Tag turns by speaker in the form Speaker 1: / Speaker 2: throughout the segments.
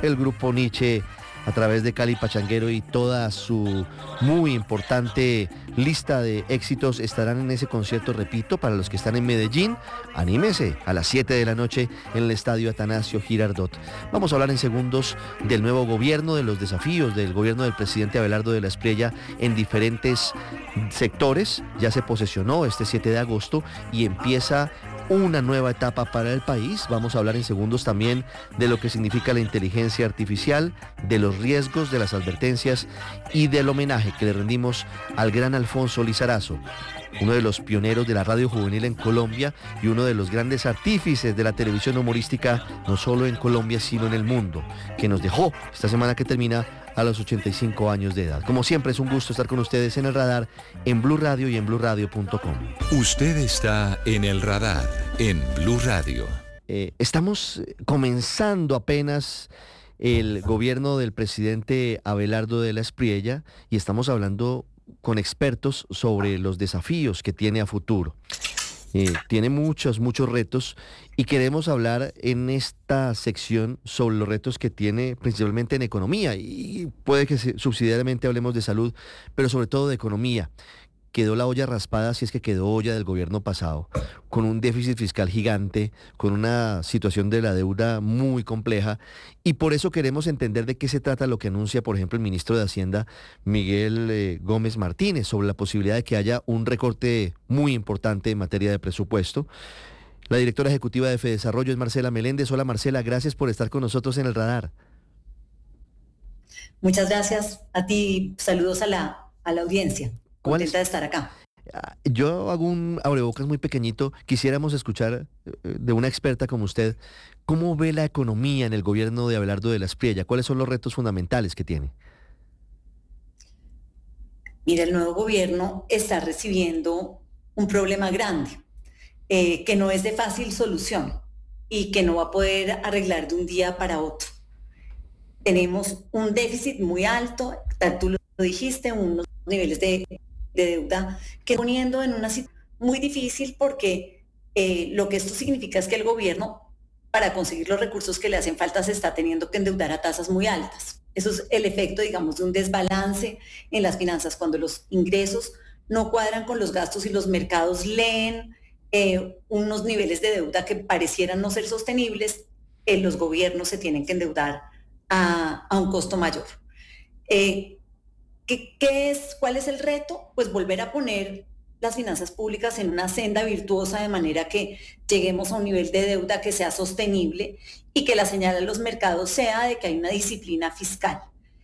Speaker 1: el grupo Nietzsche a través de Cali Pachanguero y toda su muy importante lista de éxitos estarán en ese concierto, repito, para los que están en Medellín, anímese, a las 7 de la noche en el Estadio Atanasio Girardot. Vamos a hablar en segundos del nuevo gobierno, de los desafíos del gobierno del presidente Abelardo de la Espriella en diferentes sectores. Ya se posesionó este 7 de agosto y empieza una nueva etapa para el país. Vamos a hablar en segundos también de lo que significa la inteligencia artificial, de los riesgos, de las advertencias y del homenaje que le rendimos al gran Alfonso Lizarazo, uno de los pioneros de la radio juvenil en Colombia y uno de los grandes artífices de la televisión humorística, no solo en Colombia, sino en el mundo, que nos dejó esta semana que termina a los 85 años de edad. Como siempre, es un gusto estar con ustedes en el radar, en Blue Radio y en bluradio.com.
Speaker 2: Usted está en el radar, en Blue Radio.
Speaker 1: Estamos comenzando apenas el gobierno del presidente Abelardo de la Espriella y estamos hablando con expertos sobre los desafíos que tiene a futuro. Tiene muchos retos y queremos hablar en esta sección sobre los retos que tiene principalmente en economía y puede que subsidiariamente hablemos de salud, pero sobre todo de economía. Quedó la olla raspada, si es que quedó olla del gobierno pasado, con un déficit fiscal gigante, con una situación de la deuda muy compleja, y por eso queremos entender de qué se trata lo que anuncia, por ejemplo, el ministro de Hacienda, Miguel Gómez Martínez, sobre la posibilidad de que haya un recorte muy importante en materia de presupuesto. La directora ejecutiva de Fedesarrollo es Marcela Meléndez. Hola Marcela, gracias por estar con nosotros en el radar.
Speaker 3: Muchas gracias a ti, saludos a la audiencia. Contenta de estar acá.
Speaker 1: Yo hago un abrebocas muy pequeñito. Quisiéramos escuchar de una experta como usted, ¿cómo ve la economía en el gobierno de Abelardo de la Espriella? ¿Cuáles son los retos fundamentales que tiene?
Speaker 3: Mira, el nuevo gobierno está recibiendo un problema grande, que no es de fácil solución y que no va a poder arreglar de un día para otro. Tenemos un déficit muy alto, tal tú lo dijiste, unos niveles de deuda que poniendo en una situación muy difícil porque lo que esto significa es que el gobierno, para conseguir los recursos que le hacen falta, se está teniendo que endeudar a tasas muy altas. Eso es el efecto, digamos, de un desbalance en las finanzas, cuando los ingresos no cuadran con los gastos y los mercados leen unos niveles de deuda que parecieran no ser sostenibles, los gobiernos se tienen que endeudar a un costo mayor. ¿Cuál es el reto? Pues volver a poner las finanzas públicas en una senda virtuosa de manera que lleguemos a un nivel de deuda que sea sostenible y que la señal a los mercados sea de que hay una disciplina fiscal.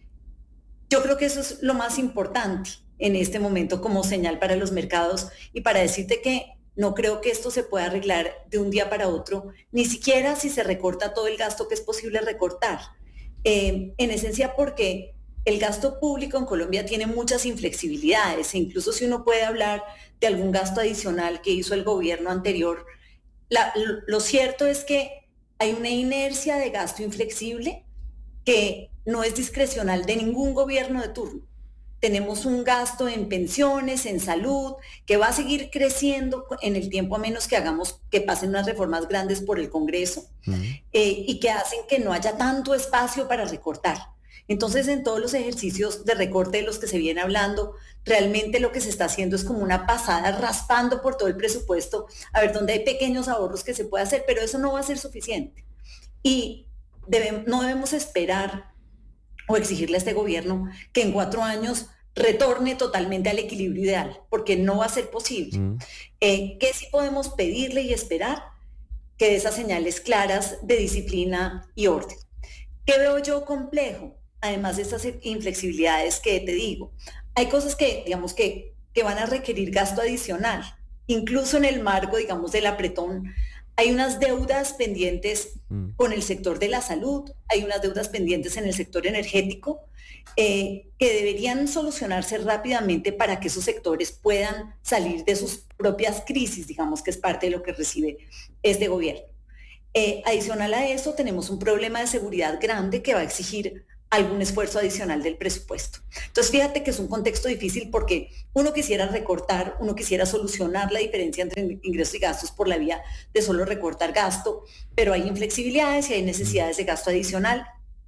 Speaker 3: Yo creo que eso es lo más importante en este momento como señal para los mercados y para decirte que no creo que esto se pueda arreglar de un día para otro, ni siquiera si se recorta todo el gasto que es posible recortar. En esencia porque el gasto público en Colombia tiene muchas inflexibilidades e incluso si uno puede hablar de algún gasto adicional que hizo el gobierno anterior, lo cierto es que hay una inercia de gasto inflexible que no es discrecional de ningún gobierno de turno. Tenemos un gasto en pensiones, en salud, que va a seguir creciendo en el tiempo a menos que pasen unas reformas grandes por el Congreso y que hacen que no haya tanto espacio para recortar. Entonces, en todos los ejercicios de recorte de los que se viene hablando, realmente lo que se está haciendo es como una pasada raspando por todo el presupuesto, a ver dónde hay pequeños ahorros que se puede hacer, pero eso no va a ser suficiente. Y no debemos esperar o exigirle a este gobierno que en 4 años retorne totalmente al equilibrio ideal, porque no va a ser posible. ¿Qué sí podemos pedirle y esperar? Que dé esas señales claras de disciplina y orden. ¿Qué veo yo complejo? Además de estas inflexibilidades que te digo, hay cosas que, digamos, que van a requerir gasto adicional. Incluso en el marco, digamos, del apretón, hay unas deudas pendientes con el sector de la salud, hay unas deudas pendientes en el sector energético que deberían solucionarse rápidamente para que esos sectores puedan salir de sus propias crisis, digamos, que es parte de lo que recibe este gobierno. Adicional a eso, tenemos un problema de seguridad grande que va a exigir algún esfuerzo adicional del presupuesto. Entonces, fíjate que es un contexto difícil porque uno quisiera recortar, uno quisiera solucionar la diferencia entre ingresos y gastos por la vía de solo recortar gasto, pero hay inflexibilidades y hay necesidades de gasto adicional.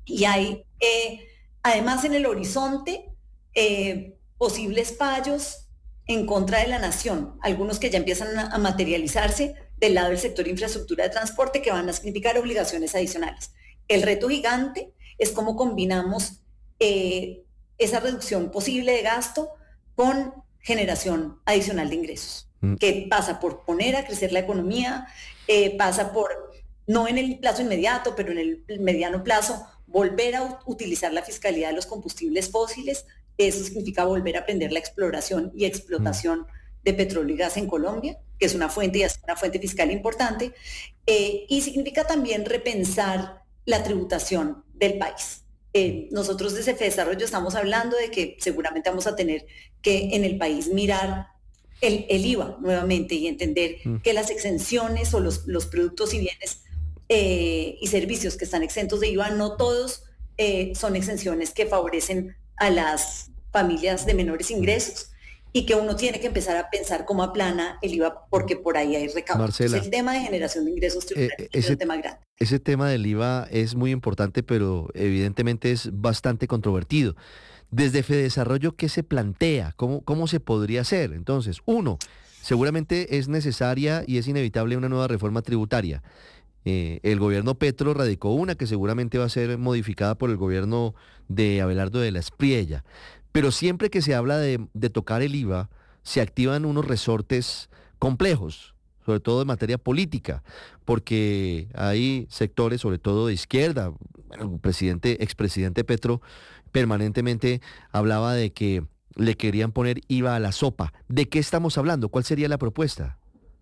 Speaker 3: Y hay, además, en el horizonte, posibles fallos en contra de la nación, algunos que ya empiezan a materializarse del lado del sector infraestructura de transporte, que van a significar obligaciones adicionales. El reto gigante es cómo combinamos esa reducción posible de gasto con generación adicional de ingresos, que pasa por poner a crecer la economía, pasa por, no en el plazo inmediato, pero en el mediano plazo, volver a utilizar la fiscalidad de los combustibles fósiles. Eso significa volver a aprender la exploración y explotación de petróleo y gas en Colombia, que es una fuente y es una fuente fiscal importante, y significa también repensar la tributación del país. Nosotros desde FEDESarrollo estamos hablando de que seguramente vamos a tener que en el país mirar el IVA nuevamente y entender que las exenciones o los productos y bienes y servicios que están exentos de IVA, no todos son exenciones que favorecen a las familias de menores ingresos, y que uno tiene que empezar a pensar cómo aplana el IVA, porque por ahí hay recaudos.
Speaker 1: Marcela,
Speaker 3: el tema de generación de ingresos tributarios es un tema grande.
Speaker 1: Ese tema del IVA es muy importante, pero evidentemente es bastante controvertido. Desde FEDESarrollo, ¿qué se plantea? ¿Cómo se podría hacer? Entonces, uno, seguramente es necesaria y es inevitable una nueva reforma tributaria. El gobierno Petro radicó una que seguramente va a ser modificada por el gobierno de Abelardo de la Espriella. Pero siempre que se habla de tocar el IVA, se activan unos resortes complejos, sobre todo en materia política, porque hay sectores, sobre todo de izquierda. Bueno, el expresidente Petro permanentemente hablaba de que le querían poner IVA a la sopa. ¿De qué estamos hablando? ¿Cuál sería la propuesta?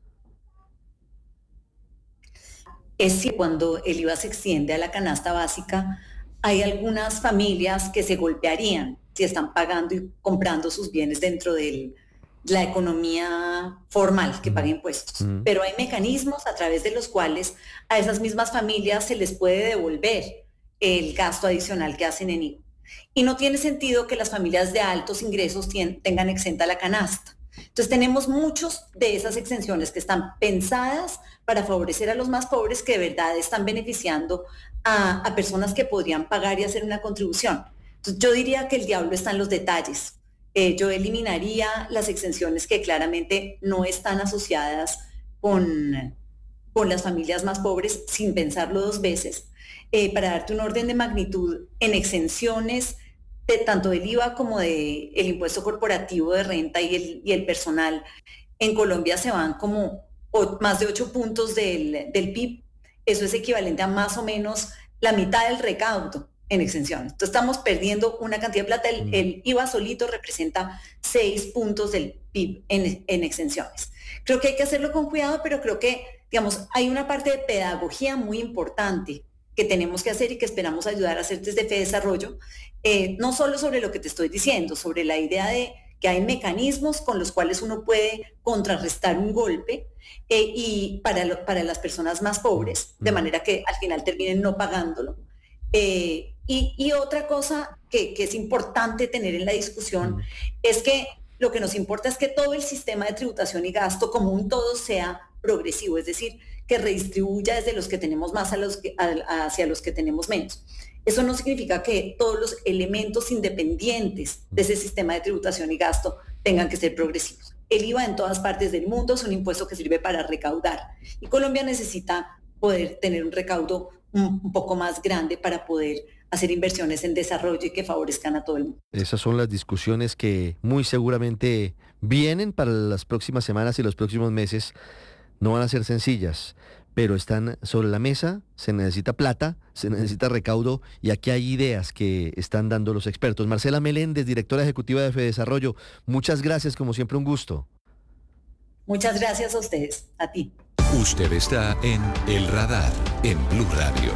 Speaker 3: Es que cuando el IVA se extiende a la canasta básica, hay algunas familias que se golpearían si están pagando y comprando sus bienes dentro de la economía formal que paga impuestos. Pero hay mecanismos a través de los cuales a esas mismas familias se les puede devolver el gasto adicional que hacen en IVA. Y no tiene sentido que las familias de altos ingresos tengan exenta la canasta. Entonces tenemos muchos de esas exenciones que están pensadas para favorecer a los más pobres, que de verdad están beneficiando a personas que podrían pagar y hacer una contribución. Entonces yo diría que el diablo está en los detalles. Yo eliminaría las exenciones que claramente no están asociadas con las familias más pobres, sin pensarlo dos veces. Para darte un orden de magnitud, en exenciones tanto del IVA como del impuesto corporativo de renta y el personal, en Colombia se van como más de 8 puntos del PIB. Eso es equivalente a más o menos la mitad del recaudo en exenciones. Entonces estamos perdiendo una cantidad de plata. El IVA solito representa 6 puntos del PIB en exenciones. Creo que hay que hacerlo con cuidado, pero creo que, digamos, hay una parte de pedagogía muy importante que tenemos que hacer y que esperamos ayudar a hacer desde FEDESarrollo, no solo sobre lo que te estoy diciendo, sobre la idea de que hay mecanismos con los cuales uno puede contrarrestar un golpe y para las personas más pobres, de manera que al final terminen no pagándolo. Y otra cosa que es importante tener en la discusión es que lo que nos importa es que todo el sistema de tributación y gasto como un todo sea progresivo, es decir, que redistribuya desde los que tenemos más hacia los que tenemos menos. Eso no significa que todos los elementos independientes de ese sistema de tributación y gasto tengan que ser progresivos. El IVA en todas partes del mundo es un impuesto que sirve para recaudar, y Colombia necesita poder tener un recaudo un poco más grande para poder hacer inversiones en desarrollo y que favorezcan a todo el mundo.
Speaker 1: Esas son las discusiones que muy seguramente vienen para las próximas semanas y los próximos meses. No van a ser sencillas, pero están sobre la mesa. Se necesita plata, se necesita recaudo, y aquí hay ideas que están dando los expertos. Marcela Meléndez, directora ejecutiva de FEDESarrollo, muchas gracias, como siempre un gusto.
Speaker 3: Muchas gracias a ustedes, a ti.
Speaker 2: Usted está en El Radar, en Blue Radio.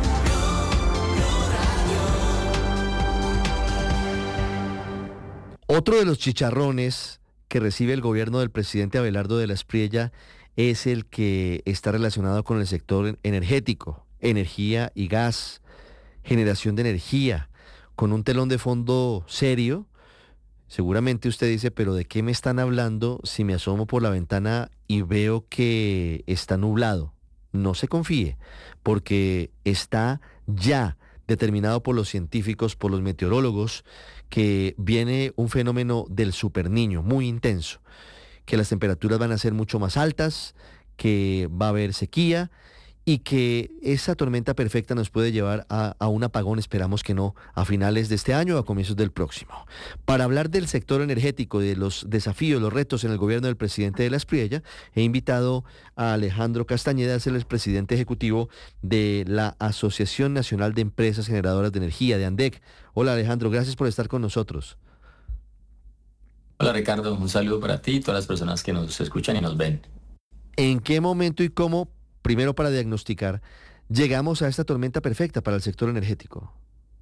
Speaker 1: Otro de los chicharrones que recibe el gobierno del presidente Abelardo de la Espriella es el que está relacionado con el sector energético, energía y gas, generación de energía, con un telón de fondo serio. Seguramente usted dice, pero ¿de qué me están hablando si me asomo por la ventana y veo que está nublado? No se confíe, porque está ya determinado por los científicos, por los meteorólogos, que viene un fenómeno del superniño muy intenso, que las temperaturas van a ser mucho más altas, que va a haber sequía y que esa tormenta perfecta nos puede llevar a un apagón, esperamos que no, a finales de este año o a comienzos del próximo. Para hablar del sector energético, de los desafíos, los retos en el gobierno del presidente de la Espriella, he invitado a Alejandro Castañeda, es el presidente ejecutivo de la Asociación Nacional de Empresas Generadoras de Energía, de ANDEC. Hola Alejandro, gracias por estar con nosotros.
Speaker 4: Hola Ricardo, un saludo para ti y todas las personas que nos escuchan y nos ven.
Speaker 1: ¿En qué momento y cómo, primero para diagnosticar, llegamos a esta tormenta perfecta para el sector energético?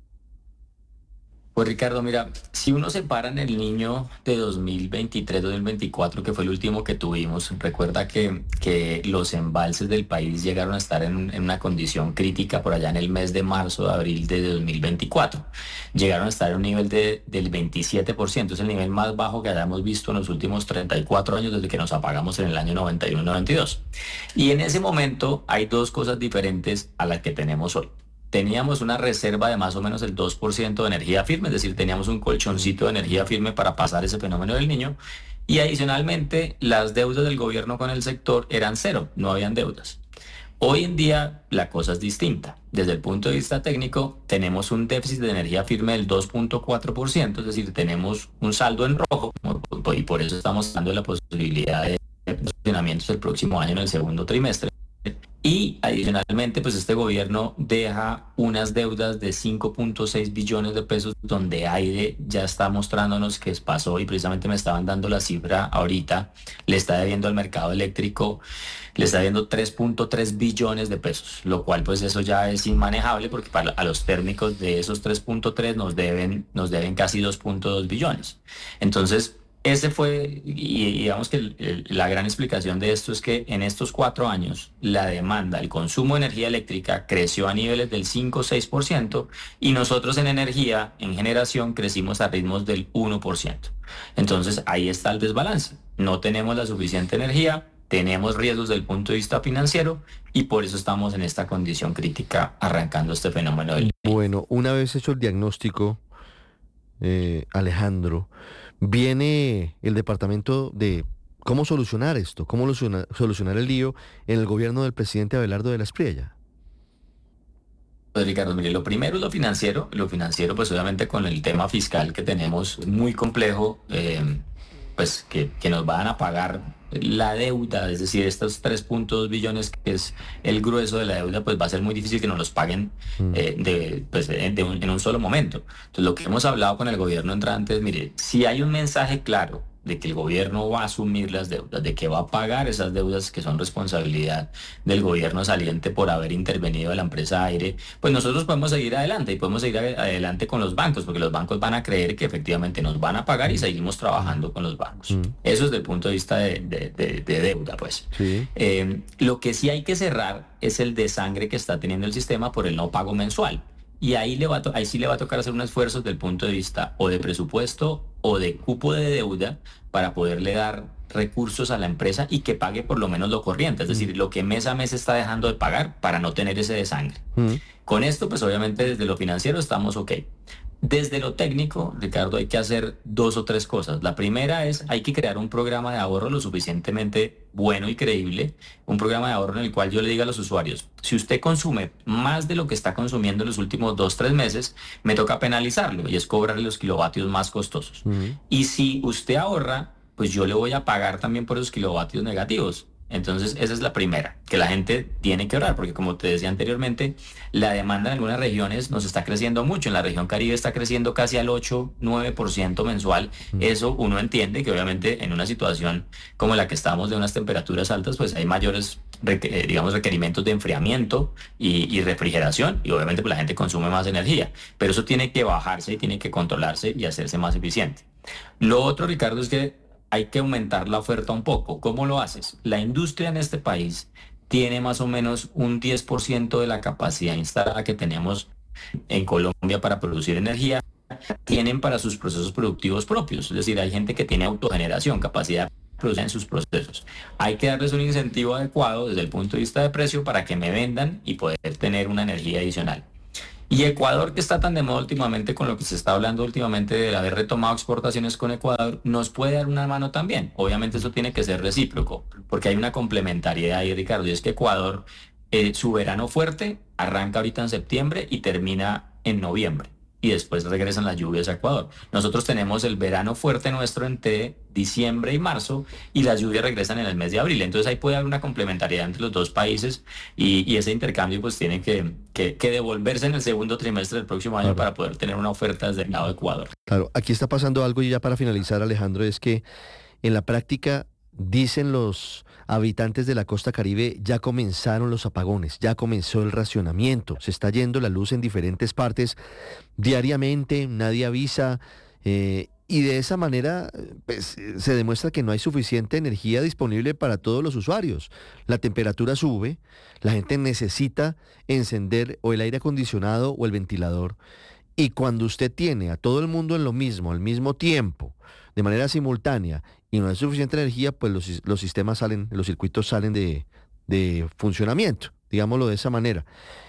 Speaker 4: Pues Ricardo, mira, si uno se para en el niño de 2023-2024, que fue el último que tuvimos, recuerda que los embalses del país llegaron a estar en una condición crítica por allá en el mes de marzo, de abril de 2024. Llegaron a estar en un nivel del 27%, es el nivel más bajo que hayamos visto en los últimos 34 años desde que nos apagamos en el año 91-92. Y en ese momento hay dos cosas diferentes a las que tenemos hoy. Teníamos una reserva de más o menos el 2% de energía firme, es decir, teníamos un colchoncito de energía firme para pasar ese fenómeno del niño, y adicionalmente las deudas del gobierno con el sector eran cero, no habían deudas. Hoy en día la cosa es distinta. Desde el punto de vista técnico, tenemos un déficit de energía firme del 2.4%, es decir, tenemos un saldo en rojo, y por eso estamos dando la posibilidad de funcionamientos el próximo año en el segundo trimestre. Y adicionalmente, pues este gobierno deja unas deudas de 5.6 billones de pesos, donde Aire ya está mostrándonos que pasó, y precisamente me estaban dando la cifra ahorita, le está debiendo al mercado eléctrico, le está debiendo 3.3 billones de pesos, lo cual pues eso ya es inmanejable, porque a los térmicos de esos 3.3 nos deben casi 2.2 billones. Entonces, ese fue, y digamos que la gran explicación de esto es que en estos 4 años la demanda, el consumo de energía eléctrica creció a niveles del 5-6%, y nosotros en energía, en generación, crecimos a ritmos del 1%. Entonces ahí está el desbalance. No tenemos la suficiente energía, tenemos riesgos desde el punto de vista financiero, y por eso estamos en esta condición crítica arrancando este fenómeno del...
Speaker 1: Bueno, una vez hecho el diagnóstico, Alejandro, viene el departamento de cómo solucionar esto, cómo solucionar el lío en el gobierno del presidente Abelardo de la Espriella.
Speaker 4: Pues Ricardo, mire, lo primero es lo financiero pues obviamente con el tema fiscal que tenemos muy complejo, pues que nos van a pagar la deuda, es decir, estos 3.2 billones que es el grueso de la deuda, pues va a ser muy difícil que nos los paguen en un solo momento. Entonces lo que hemos hablado con el gobierno entrante es, mire, si hay un mensaje claro de que el gobierno va a asumir las deudas, de que va a pagar esas deudas que son responsabilidad del gobierno saliente por haber intervenido la empresa Aire, pues nosotros podemos seguir adelante, y podemos seguir adelante con los bancos, porque los bancos van a creer que efectivamente nos van a pagar, y seguimos trabajando con los bancos. Eso es desde el punto de vista de deuda, pues.
Speaker 1: Sí.
Speaker 4: Lo que sí hay que cerrar es el desangre que está teniendo el sistema por el no pago mensual. Y ahí sí le va a tocar hacer un esfuerzo desde el punto de vista o de presupuesto o de cupo de deuda, para poderle dar recursos a la empresa y que pague por lo menos lo corriente, es decir, lo que mes a mes está dejando de pagar, para no tener ese desangre. Con esto, pues obviamente desde lo financiero estamos ok. Desde lo técnico, Ricardo, hay que hacer 2 o 3 cosas. La primera es, hay que crear un programa de ahorro lo suficientemente bueno y creíble, un programa de ahorro en el cual yo le diga a los usuarios, si usted consume más de lo que está consumiendo en los últimos 2-3 meses, me toca penalizarlo, y es cobrarle los kilovatios más costosos. Y si usted ahorra, pues yo le voy a pagar también por esos kilovatios negativos. Entonces esa es la primera, que la gente tiene que ahorrar, porque como te decía anteriormente, la demanda en algunas regiones nos está creciendo mucho. En la región Caribe está creciendo casi al 8-9% mensual. Eso uno entiende que obviamente en una situación como la que estamos, de unas temperaturas altas, pues hay mayores requerimientos de enfriamiento y refrigeración, y obviamente pues la gente consume más energía, pero eso tiene que bajarse y tiene que controlarse y hacerse más eficiente. Lo otro, Ricardo, es que hay que aumentar la oferta un poco. ¿Cómo lo haces? La industria en este país tiene más o menos un 10% de la capacidad instalada que tenemos en Colombia para producir energía, tienen para sus procesos productivos propios. Es decir, hay gente que tiene autogeneración, capacidad de producir en sus procesos. Hay que darles un incentivo adecuado desde el punto de vista de precio para que me vendan y poder tener una energía adicional. Y Ecuador, que está tan de moda últimamente con lo que se está hablando últimamente de haber retomado exportaciones con Ecuador, nos puede dar una mano también. Obviamente eso tiene que ser recíproco, porque hay una complementariedad ahí, Ricardo, y es que Ecuador, su verano fuerte arranca ahorita en septiembre y termina en noviembre. Y después regresan las lluvias a Ecuador. Nosotros tenemos el verano fuerte nuestro entre diciembre y marzo y las lluvias regresan en el mes de abril. Entonces ahí puede haber una complementariedad entre los dos países y ese intercambio pues tiene que devolverse en el segundo trimestre del próximo año, claro, para poder tener una oferta desde el lado de Ecuador.
Speaker 1: Claro, aquí está pasando algo y ya para finalizar, Alejandro, es que en la práctica dicen los habitantes de la costa Caribe, ya comenzaron los apagones, ya comenzó el racionamiento, se está yendo la luz en diferentes partes diariamente, nadie avisa, y de esa manera pues, se demuestra que no hay suficiente energía disponible para todos los usuarios. La temperatura sube, la gente necesita encender o el aire acondicionado o el ventilador, y cuando usted tiene a todo el mundo en lo mismo, al mismo tiempo, de manera simultánea, y no hay suficiente energía, pues los sistemas salen, los circuitos salen de funcionamiento, digámoslo de esa manera.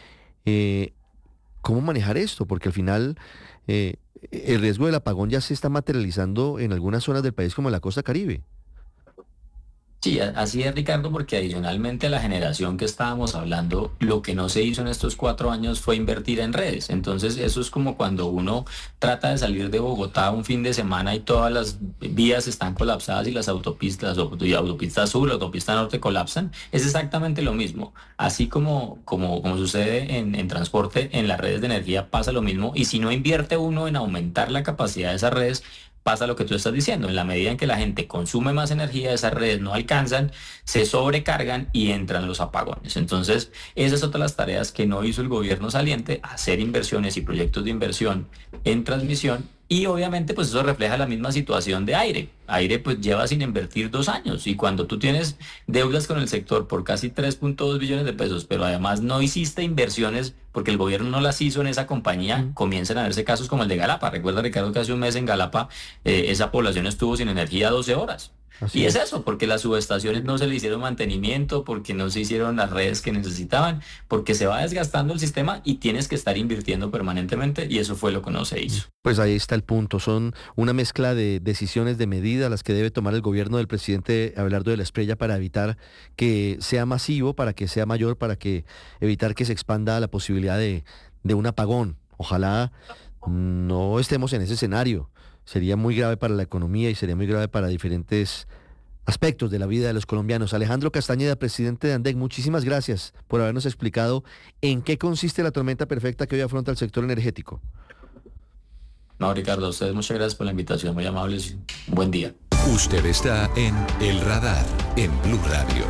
Speaker 1: ¿Cómo manejar esto? Porque al final el riesgo del apagón ya se está materializando en algunas zonas del país como en la costa Caribe.
Speaker 4: Sí, así es, Ricardo, porque adicionalmente a la generación que estábamos hablando, lo que no se hizo en estos 4 años fue invertir en redes. Entonces, eso es como cuando uno trata de salir de Bogotá un fin de semana y todas las vías están colapsadas y las autopistas sur, la autopista norte colapsan. Es exactamente lo mismo. Así como sucede en transporte, en las redes de energía pasa lo mismo. Y si no invierte uno en aumentar la capacidad de esas redes, pasa lo que tú estás diciendo. En la medida en que la gente consume más energía, esas redes no alcanzan, se sobrecargan y entran los apagones. Entonces, esas son todas las tareas que no hizo el gobierno saliente, hacer inversiones y proyectos de inversión en transmisión. Y obviamente pues eso refleja la misma situación de aire. Aire pues lleva sin invertir 2 años y cuando tú tienes deudas con el sector por casi 3.2 billones de pesos, pero además no hiciste inversiones porque el gobierno no las hizo en esa compañía, comienzan a verse casos como el de Galapa. Recuerda, Ricardo, que hace un mes en Galapa esa población estuvo sin energía 12 horas. Y es eso, porque las subestaciones no se le hicieron mantenimiento, porque no se hicieron las redes que necesitaban, porque se va desgastando el sistema y tienes que estar invirtiendo permanentemente y eso fue lo que no se hizo.
Speaker 1: Pues ahí está el punto, son una mezcla de decisiones, de medidas las que debe tomar el gobierno del presidente Abelardo de la Espriella para evitar que sea masivo, para que sea mayor, para que evitar que se expanda la posibilidad de un apagón. Ojalá no estemos en ese escenario. Sería muy grave para la economía y sería muy grave para diferentes aspectos de la vida de los colombianos. Alejandro Castañeda, presidente de ANDEC, muchísimas gracias por habernos explicado en qué consiste la tormenta perfecta que hoy afronta el sector energético.
Speaker 4: No, Ricardo, a ustedes muchas gracias por la invitación, muy amables. Buen día.
Speaker 2: Usted está en El Radar, en Blue Radio.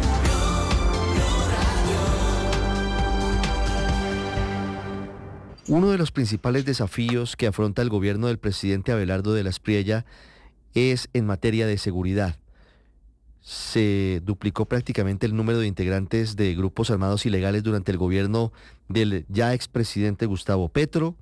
Speaker 1: Uno de los principales desafíos que afronta el gobierno del presidente Abelardo de la Espriella es en materia de seguridad. Se duplicó prácticamente el número de integrantes de grupos armados ilegales durante el gobierno del ya expresidente Gustavo Petro.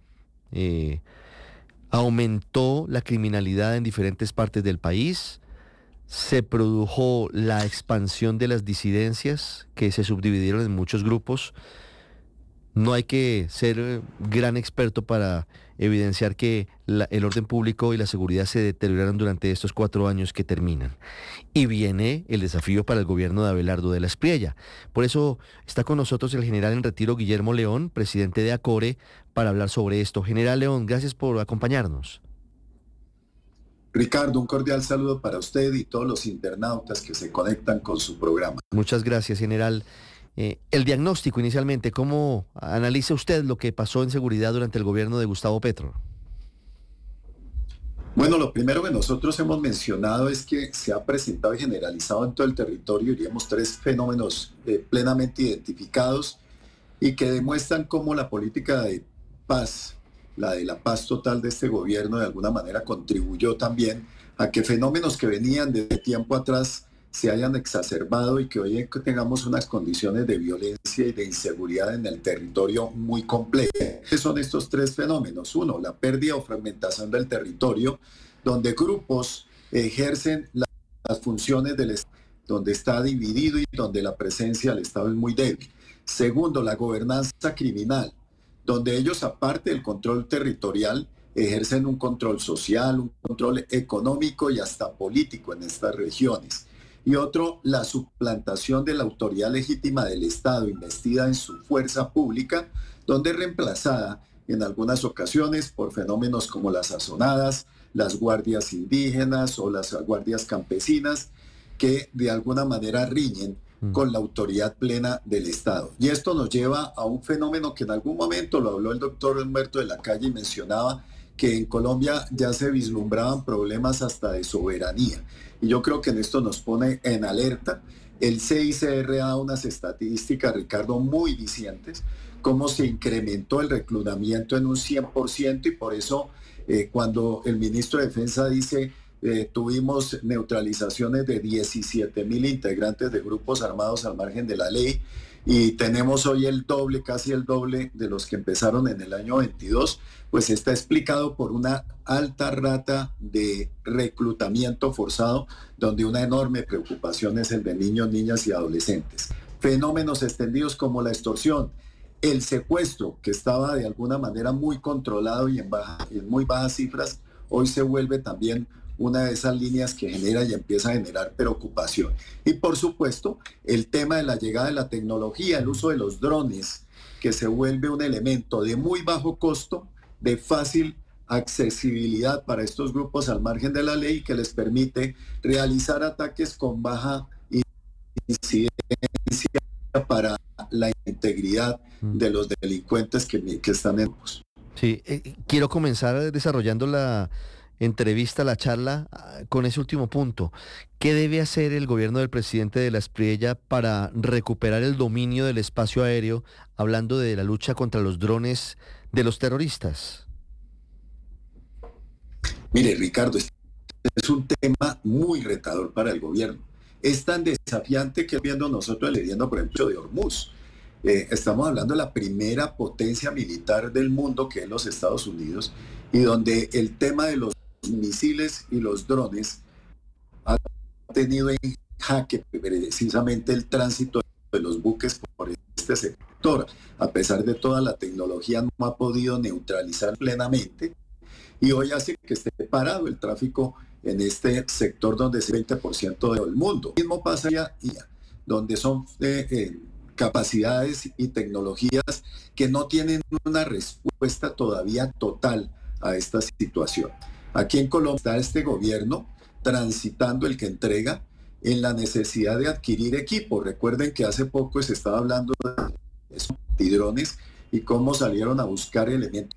Speaker 1: Aumentó la criminalidad en diferentes partes del país. Se produjo la expansión de las disidencias que se subdividieron en muchos grupos. No hay que ser gran experto para evidenciar que el orden público y la seguridad se deterioraron durante estos 4 años que terminan. Y viene el desafío para el gobierno de Abelardo de la Espriella. Por eso está con nosotros el general en retiro Guillermo León, presidente de ACORE, para hablar sobre esto. General León, gracias por acompañarnos.
Speaker 5: Ricardo, un cordial saludo para usted y todos los internautas que se conectan con su programa.
Speaker 1: Muchas gracias, general. El diagnóstico inicialmente, ¿cómo analiza usted lo que pasó en seguridad durante el gobierno de Gustavo Petro?
Speaker 5: Bueno, lo primero que nosotros hemos mencionado es que se ha presentado y generalizado en todo el territorio, diríamos, 3 fenómenos plenamente identificados y que demuestran cómo la política de paz, la de la paz total de este gobierno, de alguna manera contribuyó también a que fenómenos que venían desde tiempo atrás se hayan exacerbado y que hoy tengamos unas condiciones de violencia y de inseguridad en el territorio muy complejas. ¿Qué son estos 3 fenómenos? Uno, la pérdida o fragmentación del territorio, donde grupos ejercen las funciones del Estado, donde está dividido y donde la presencia del Estado es muy débil. Segundo, la gobernanza criminal, donde ellos, aparte del control territorial, ejercen un control social, un control económico y hasta político en estas regiones. Y otro, la suplantación de la autoridad legítima del Estado investida en su fuerza pública, donde es reemplazada en algunas ocasiones por fenómenos como las azonadas, las guardias indígenas o las guardias campesinas, que de alguna manera riñen con la autoridad plena del Estado. Y esto nos lleva a un fenómeno que en algún momento lo habló el doctor Humberto de la Calle y mencionaba que en Colombia ya se vislumbraban problemas hasta de soberanía. Y yo creo que en esto nos pone en alerta. El CICR da unas estadísticas, Ricardo, muy vicientes, cómo se incrementó el reclutamiento en un 100%, y por eso cuando el ministro de Defensa dice tuvimos neutralizaciones de 17,000 integrantes de grupos armados al margen de la ley, y tenemos hoy el doble, casi el doble de los que empezaron en el año 22, pues está explicado por una alta rata de reclutamiento forzado, donde una enorme preocupación es el de niños, niñas y adolescentes. Fenómenos extendidos como la extorsión, el secuestro, que estaba de alguna manera muy controlado y en muy bajas cifras, hoy se vuelve también una de esas líneas que genera y empieza a generar preocupación. Y por supuesto, el tema de la llegada de la tecnología, el uso de los drones, que se vuelve un elemento de muy bajo costo, de fácil accesibilidad para estos grupos al margen de la ley, que les permite realizar ataques con baja incidencia para la integridad de los delincuentes que están en grupos.
Speaker 1: Sí, quiero comenzar desarrollando la entrevista, la charla, con ese último punto. ¿Qué debe hacer el gobierno del presidente de la Espriella para recuperar el dominio del espacio aéreo, hablando de la lucha contra los drones de los terroristas?
Speaker 5: Mire, Ricardo, este es un tema muy retador para el gobierno. Es tan desafiante que viendo nosotros leyendo, por ejemplo, de Hormuz. Estamos hablando de la primera potencia militar del mundo, que es los Estados Unidos, y donde el tema de los misiles y los drones ha tenido en jaque precisamente el tránsito de los buques por este sector. A pesar de toda la tecnología, no ha podido neutralizar plenamente, y hoy hace que esté parado el tráfico en este sector donde es el 20% del mundo. Lo mismo pasa allá, donde son capacidades y tecnologías que no tienen una respuesta todavía total a esta situación. Aquí en Colombia está este gobierno transitando, el que entrega, en la necesidad de adquirir equipo. Recuerden que hace poco se estaba hablando de drones y cómo salieron a buscar elementos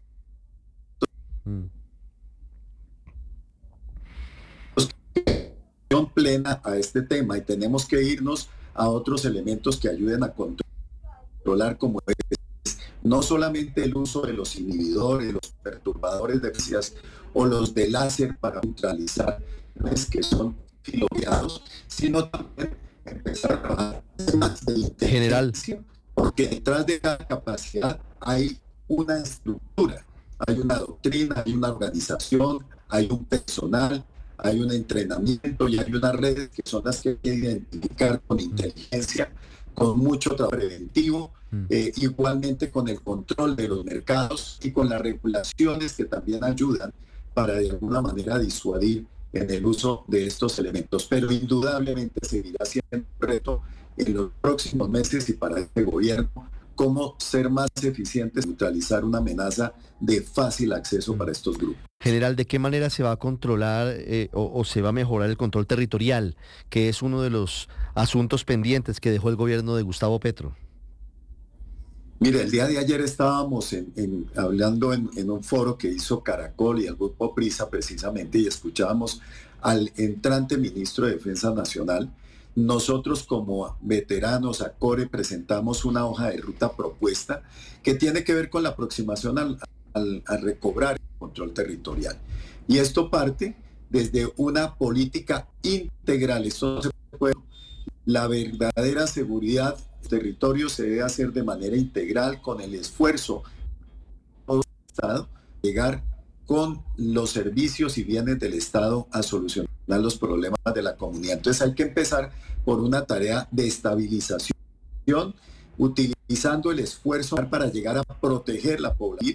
Speaker 5: plena a este tema, y tenemos que irnos a otros elementos que ayuden a controlar, como es no solamente el uso de los inhibidores, los perturbadores de frecuencias o los de láser para neutralizar que son filoguiados, sino también empezar a trabajar más de inteligencia, porque detrás de cada capacidad hay una estructura, hay una doctrina, hay una organización, hay un personal, hay un entrenamiento y hay unas redes que son las que hay que identificar con inteligencia, con mucho trabajo preventivo, igualmente con el control de los mercados y con las regulaciones que también ayudan para de alguna manera disuadir en el uso de estos elementos. Pero indudablemente seguirá siendo un reto en los próximos meses y para este gobierno cómo ser más eficientes y neutralizar una amenaza de fácil acceso para estos grupos.
Speaker 1: General, ¿de qué manera se va a controlar o se va a mejorar el control territorial, que es uno de los asuntos pendientes que dejó el gobierno de Gustavo Petro?
Speaker 5: Mire, el día de ayer estábamos hablando en un foro que hizo Caracol y el Grupo Prisa precisamente, y escuchábamos al entrante ministro de Defensa Nacional. Nosotros como veteranos ACORE presentamos una hoja de ruta propuesta que tiene que ver con la aproximación a recobrar el control territorial. Y esto parte desde una política integral. Esto no se puede. La verdadera seguridad del territorio se debe hacer de manera integral, con el esfuerzo del Estado, llegar con los servicios y bienes del Estado a solucionar los problemas de la comunidad. Entonces hay que empezar por una tarea de estabilización, utilizando el esfuerzo para llegar a proteger la población,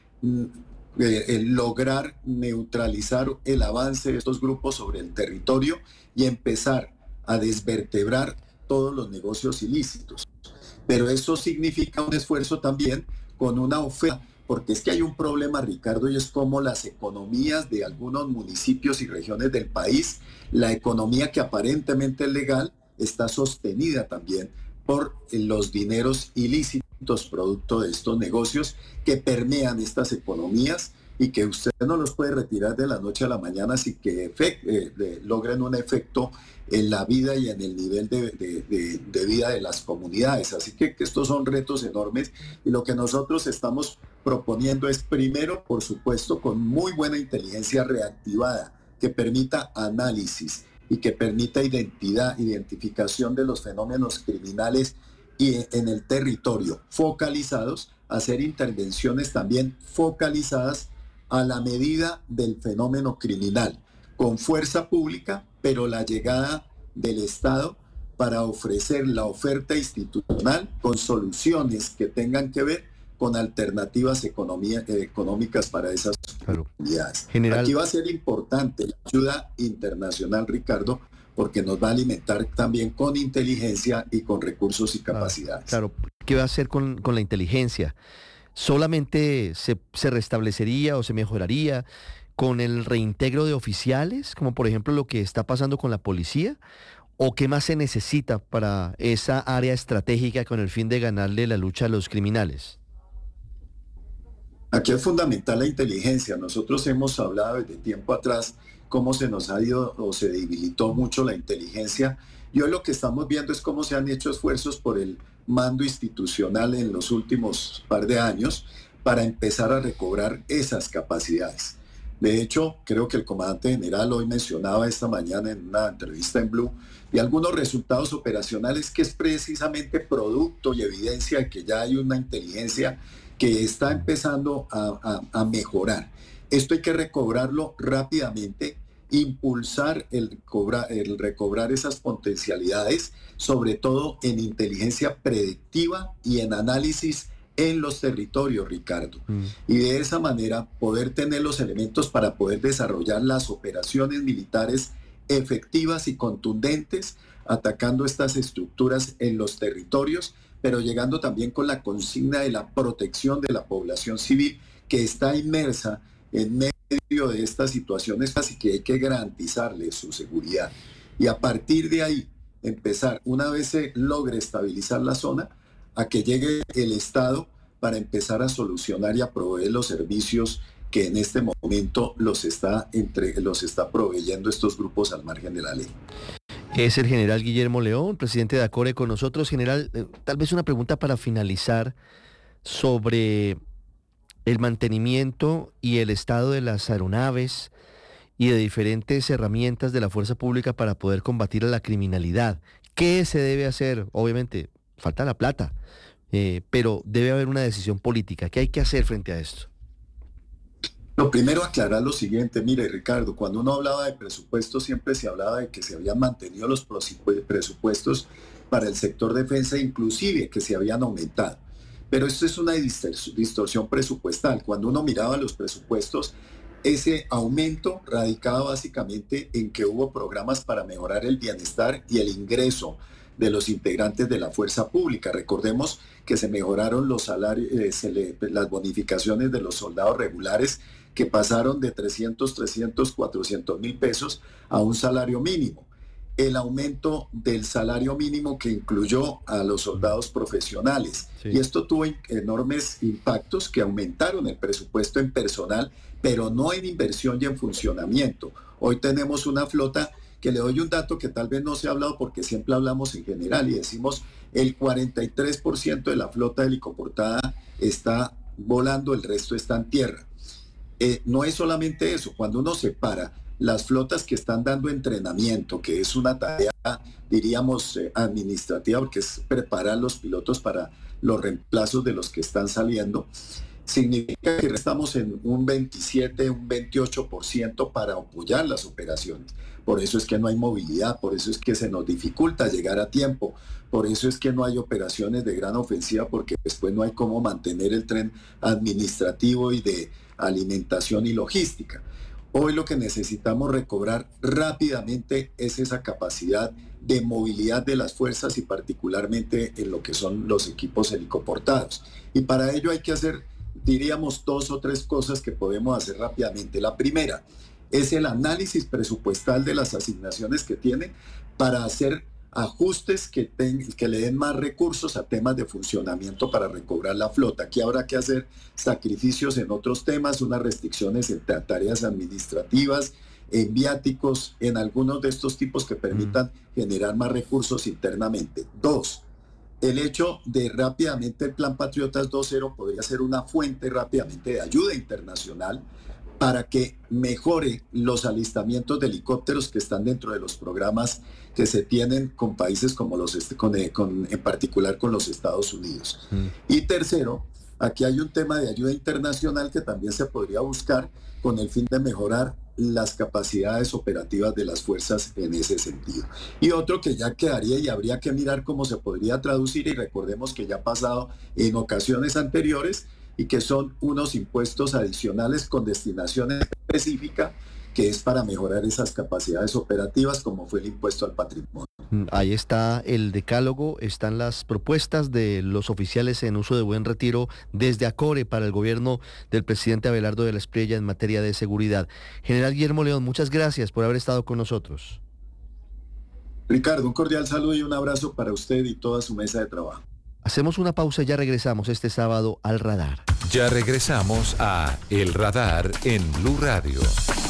Speaker 5: lograr neutralizar el avance de estos grupos sobre el territorio y empezar a desvertebrar todos los negocios ilícitos. Pero eso significa un esfuerzo también con una oferta, porque es que hay un problema, Ricardo, y es como las economías de algunos municipios y regiones del país, la economía que aparentemente es legal, está sostenida también por los dineros ilícitos producto de estos negocios que permean estas economías y que usted no los puede retirar de la noche a la mañana, así que logren un efecto en la vida y en el nivel de vida de las comunidades. Así que estos son retos enormes y lo que nosotros estamos proponiendo es, primero, por supuesto, con muy buena inteligencia reactivada que permita análisis y que permita identificación de los fenómenos criminales y en el territorio, focalizados, hacer intervenciones también focalizadas a la medida del fenómeno criminal, con fuerza pública, pero la llegada del Estado para ofrecer la oferta institucional con soluciones que tengan que ver con alternativas económicas para esas comunidades. Aquí va a ser importante la ayuda internacional, Ricardo, porque nos va a alimentar también con inteligencia y con recursos y capacidades.
Speaker 1: Claro, ¿qué va a hacer con la inteligencia? ¿Solamente se restablecería o se mejoraría con el reintegro de oficiales, como por ejemplo lo que está pasando con la policía? ¿O qué más se necesita para esa área estratégica con el fin de ganarle la lucha a los criminales?
Speaker 5: Aquí es fundamental la inteligencia. Nosotros hemos hablado desde tiempo atrás cómo se nos ha ido o se debilitó mucho la inteligencia. Y hoy lo que estamos viendo es cómo se han hecho esfuerzos por el mando institucional en los últimos par de años para empezar a recobrar esas capacidades. De hecho, creo que el comandante general hoy mencionaba esta mañana en una entrevista en Blue y algunos resultados operacionales que es precisamente producto y evidencia de que ya hay una inteligencia que está empezando a mejorar. Esto hay que recobrarlo rápidamente, impulsar el recobrar esas potencialidades, sobre todo en inteligencia predictiva y en análisis en los territorios, Ricardo. Y de esa manera poder tener los elementos para poder desarrollar las operaciones militares efectivas y contundentes, atacando estas estructuras en los territorios, pero llegando también con la consigna de la protección de la población civil que está inmersa en medio de estas situaciones, así que hay que garantizarle su seguridad. Y a partir de ahí, empezar, una vez se logre estabilizar la zona, a que llegue el Estado para empezar a solucionar y a proveer los servicios que en este momento los está proveyendo estos grupos al margen de la ley.
Speaker 1: Es el general Guillermo León, presidente de ACORE, con nosotros. General, tal vez una pregunta para finalizar sobre el mantenimiento y el estado de las aeronaves y de diferentes herramientas de la fuerza pública para poder combatir a la criminalidad. ¿Qué se debe hacer? Obviamente, falta la plata, pero debe haber una decisión política. ¿Qué hay que hacer frente a esto?
Speaker 5: Lo primero, aclarar lo siguiente. Mire, Ricardo, cuando uno hablaba de presupuesto, siempre se hablaba de que se habían mantenido los presupuestos para el sector defensa, inclusive que se habían aumentado. Pero esto es una distorsión presupuestal. Cuando uno miraba los presupuestos, ese aumento radicaba básicamente en que hubo programas para mejorar el bienestar y el ingreso de los integrantes de la fuerza pública. Recordemos que se mejoraron los salarios, las bonificaciones de los soldados regulares, que pasaron de 300, 400 mil pesos a un salario mínimo. El aumento del salario mínimo que incluyó a los soldados profesionales. Sí. Y esto tuvo enormes impactos que aumentaron el presupuesto en personal, pero no en inversión y en funcionamiento. Hoy tenemos una flota que le doy un dato que tal vez no se ha hablado porque siempre hablamos en general y decimos el 43% de la flota helicoportada está volando, el resto está en tierra. No es solamente eso, cuando uno separa las flotas que están dando entrenamiento, que es una tarea, diríamos, administrativa, porque es preparar los pilotos para los reemplazos de los que están saliendo, significa que estamos en un 27, un 28% para apoyar las operaciones. Por eso es que no hay movilidad, por eso es que se nos dificulta llegar a tiempo, por eso es que no hay operaciones de gran ofensiva, porque después no hay cómo mantener el tren administrativo y de alimentación y logística. Hoy lo que necesitamos recobrar rápidamente es esa capacidad de movilidad de las fuerzas y particularmente en lo que son los equipos helicoportados. Y para ello hay que hacer, diríamos, 2 o 3 cosas que podemos hacer rápidamente. La primera es el análisis presupuestal de las asignaciones que tiene para hacer ajustes que le den más recursos a temas de funcionamiento para recobrar la flota. Aquí habrá que hacer sacrificios en otros temas, unas restricciones en tareas administrativas, en viáticos, en algunos de estos tipos que permitan generar más recursos internamente. 2, el hecho de rápidamente el Plan Patriotas 2.0 podría ser una fuente rápidamente de ayuda internacional para que mejore los alistamientos de helicópteros que están dentro de los programas que se tienen con países como en particular con los Estados Unidos. Y tercero, aquí hay un tema de ayuda internacional que también se podría buscar con el fin de mejorar las capacidades operativas de las fuerzas en ese sentido. Y otro que ya quedaría y habría que mirar cómo se podría traducir, y recordemos que ya ha pasado en ocasiones anteriores, y que son unos impuestos adicionales con destinación específica, que es para mejorar esas capacidades operativas, como fue el impuesto al patrimonio.
Speaker 1: Ahí está el decálogo, están las propuestas de los oficiales en uso de buen retiro desde ACORE para el gobierno del presidente Abelardo de la Espriella en materia de seguridad. General Guillermo León, muchas gracias por haber estado con nosotros.
Speaker 5: Ricardo, un cordial saludo y un abrazo para usted y toda su mesa de trabajo.
Speaker 1: Hacemos una pausa y ya regresamos este sábado al Radar.
Speaker 2: Ya regresamos a El Radar en Blue Radio.